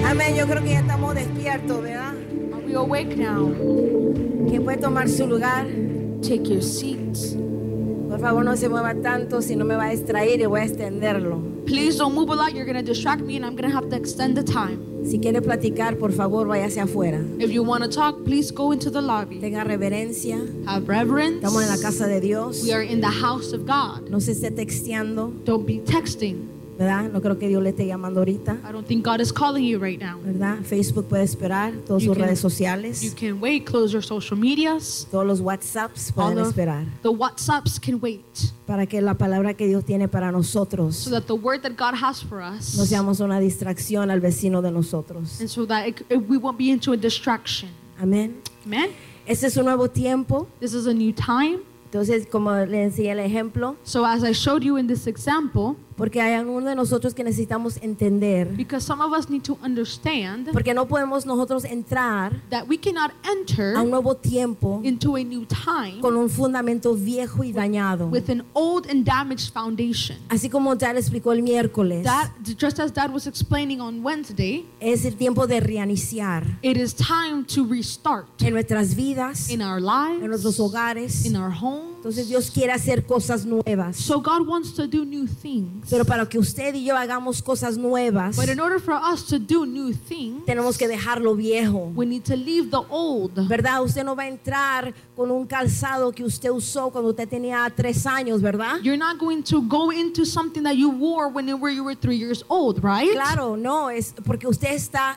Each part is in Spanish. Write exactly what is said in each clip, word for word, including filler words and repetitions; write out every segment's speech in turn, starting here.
Amén, yo creo que ya estamos despiertos, ¿verdad? Are we awake now? ¿Quién puede tomar su lugar? Take your seats. Por favor, no se mueva tanto, si no me va a distraer y voy a extenderlo. Please don't move a lot. You're going to distract me and I'm going to have to extend the time. Si quiere platicar, por favor, váyase afuera. If you want to talk, please go into the lobby. Tenga reverencia. Have reverence. Estamos en la casa de Dios. We are in the house of God. No se esté texteando, Don't be texting. ¿verdad? No creo que Dios le esté llamando ahorita, I don't think God is calling you right now. ¿verdad? Facebook puede esperar, todas You sus can- redes You sociales, can wait. Close your social medias. todos los WhatsApps All pueden the, esperar the WhatsApps can wait. para que la palabra que Dios tiene para nosotros So that the word that God has for no us, seamos una distracción al vecino de nosotros. and so that it, it- we won't be into a distraction. Amén. Amen. Este es un nuevo tiempo. This is a new time. Entonces, como le enseñé el ejemplo, So as I showed you in this example, porque hay algunos de nosotros que necesitamos entender, because some of us need to understand porque no podemos nosotros entrar that we cannot enter a un nuevo tiempo into a new time con un fundamento viejo y dañado. with an old and damaged foundation. Así como Dad explicó el miércoles, That, just as Dad was explaining on Wednesday, es el tiempo de reiniciar it is time to restart en nuestras vidas, in our en nuestros lives, hogares. in our homes. Entonces Dios quiere hacer cosas nuevas. So God wants to do new things. Pero para que usted y yo hagamos cosas nuevas, But in order for us to do new things, tenemos que dejar lo viejo. we need to leave the old. ¿Verdad? Usted no va a entrar con un calzado que usted usó cuando usted tenía tres años, ¿verdad? You're not going to go into something that you wore when you were, you were three years old, right? Claro, no, es porque usted está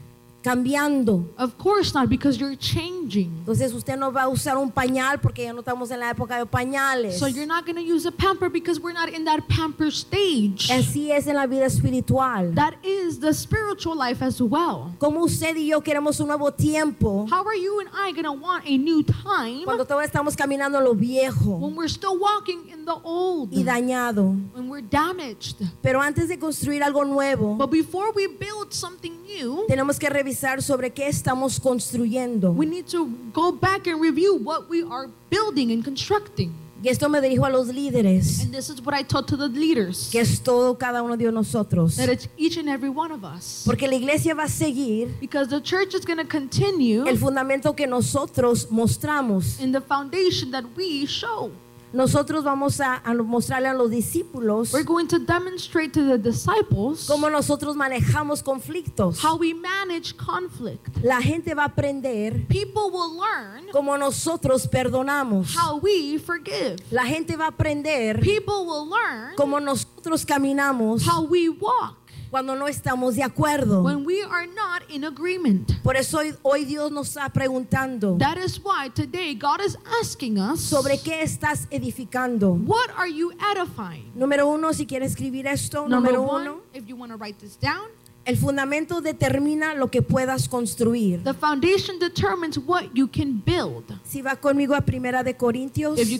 cambiando. Of course not, because you're changing. Entonces usted no va a usar un pañal porque ya no estamos en la época de pañales. So you're not going to use a pamper because we're not in that pamper stage. Así es en la vida espiritual. That is the spiritual life as well. Como usted y yo queremos un nuevo tiempo How are you and I going to want a new time cuando todavía estamos caminando en lo viejo when we're still walking in the old, y dañado. when we're damaged? Pero antes de construir algo nuevo, But before we build something new, tenemos que revisar sobre qué estamos construyendo. we need to go back and review what we are building and constructing. Y esto me dirijo a los líderes, And this is what I taught to the leaders, que es todo cada uno de nosotros. that it's each and every one of us. Porque la iglesia va a seguir Because the church is going to continue el fundamento que nosotros mostramos. in the foundation that we show. Nosotros vamos a, a mostrarle a los discípulos We're going to demonstrate to the disciples cómo nosotros manejamos conflictos. how we manage conflict. La gente va a aprender People will learn cómo nosotros perdonamos. how we forgive. La gente va a aprender People will learn cómo nosotros caminamos how we walk cuando no estamos de acuerdo. when we are not in agreement. Por eso hoy, hoy Dios nos está preguntando That is why today God is asking us, sobre qué estás edificando. what are you edifying? Número uno, si quiere escribir esto, Number número one, uno, if you want to write this down, el fundamento determina lo que puedas construir. the foundation determines what you can build. Si va conmigo a Primera de Corintios. If you